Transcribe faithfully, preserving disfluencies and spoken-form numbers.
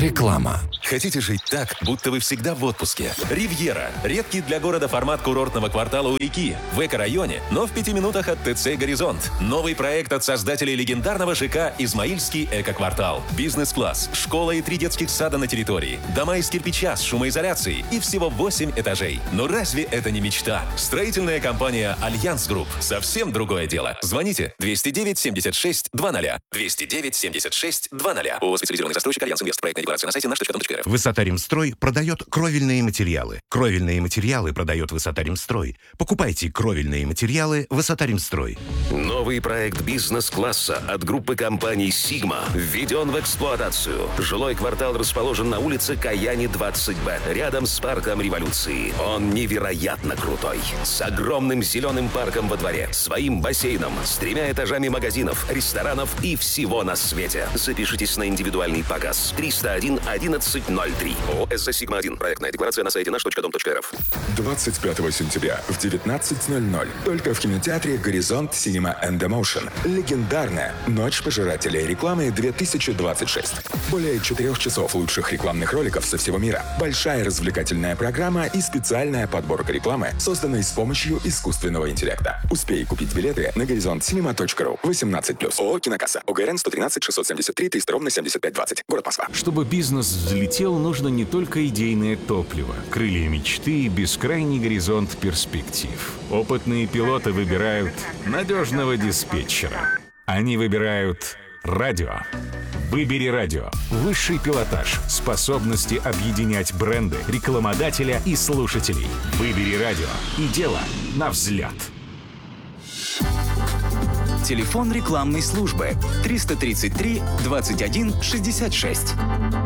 Реклама. Хотите жить так, будто вы всегда в отпуске? Ривьера. Редкий для города формат курортного квартала у реки. В эко-районе, но в пяти минутах от ТЦ «Горизонт». Новый проект от создателей легендарного ЖК «Измаильский эко-квартал». Бизнес-класс, школа и три детских сада на территории. Дома из кирпича с шумоизоляцией и всего восемь этажей. Но разве это не мечта? Строительная компания «Альянс Групп». Совсем другое дело. Звоните двести девять семьдесят шесть двадцать. двести девять семьдесят шесть двадцать. ООО «Специализированный застройщик Альянс Инвест». Проектная декларация на сайте наш точка ком точка эр эф. Высота Римстрой продает кровельные материалы. Кровельные материалы продает Высота Римстрой. Покупайте кровельные материалы Высота Римстрой. Новый проект бизнес-класса от группы компаний «Сигма» введен в эксплуатацию. Жилой квартал расположен на улице Каяни, двадцать Б, рядом с парком Революции. Он невероятно крутой. С огромным зеленым парком во дворе, своим бассейном, с тремя этажами магазинов, ресторанов и всего на свете. Запишитесь на индивидуальный показ. триста один одиннадцать ноль три. ООО «СЗ Сигма один». Проектная декларация на сайте наш точка дом точка эр эф. двадцать пятого сентября в девятнадцать ноль ноль только в кинотеатре «Горизонт Cinema and Emotion». Легендарная «Ночь пожирателей рекламы две тысячи двадцать шесть». Более четырех часов лучших рекламных роликов со всего мира. Большая развлекательная программа и специальная подборка рекламы, созданной с помощью искусственного интеллекта. Успей купить билеты на горизонт синема точка ру. восемнадцать плюс. ООО «Кинокасса». ОГРН сто тринадцать шестьсот семьдесят три триста ровно семьдесят пять двадцать. Город Москва. Чтобы бизнес взлетел, нужно не только идейное топливо, крылья мечты и бескрайний горизонт перспектив. Опытные пилоты выбирают надежного диспетчера. Они выбирают радио. Выбери радио. Высший пилотаж. Способности объединять бренды, рекламодателя и слушателей. Выбери радио. И дело на взлет. Телефон рекламной службы триста тридцать три двадцать один шестьдесят шесть.